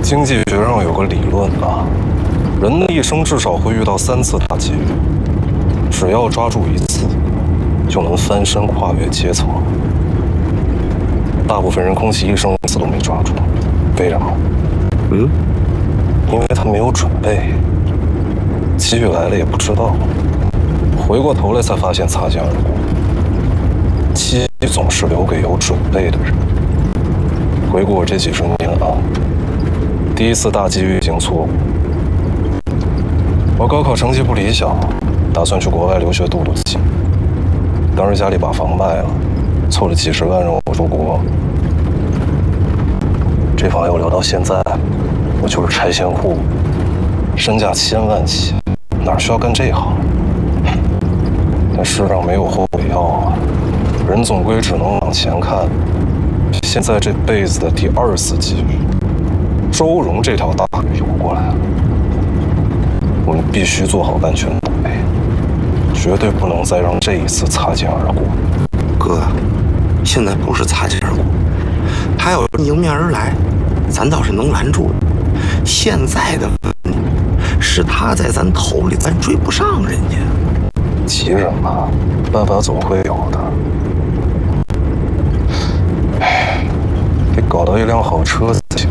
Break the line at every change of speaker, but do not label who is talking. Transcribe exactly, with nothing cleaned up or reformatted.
经济学上有个理论啊，人的一生至少会遇到三次大机遇，只要抓住一次，就能翻身跨越阶层。大部分人空其一生一次都没抓住，为什么？
嗯，
因为他没有准备，机遇来了也不知道，回过头来才发现擦肩而过。机遇总是留给有准备的人。回顾我这几十年啊，第一次大机遇已经错过。我高考成绩不理想，打算去国外留学镀镀金。当时家里把房卖了，凑了几十万让我出国。这房要留到现在，我就是拆迁户，身价千万起，哪需要干这行？但世上没有后悔药啊，人总归只能往前看。现在这辈子的第二次机遇，周荣这条大鱼游过来了，我们必须做好万全准备，绝对不能再让这一次擦肩而过。
哥，现在不是擦肩而过，他要迎面而来，咱倒是能拦住的。现在的问题是他在咱头里，咱追不上人家。
急什么？办法总会有的。哎，得搞到一辆好车子行。